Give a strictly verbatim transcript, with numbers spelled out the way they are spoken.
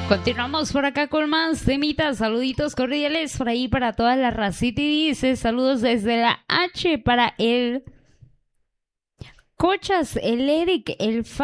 Continuamos por acá con más temitas, saluditos cordiales por ahí para toda la racita y dice saludos desde la H para el Cochas, el Eric, el Fa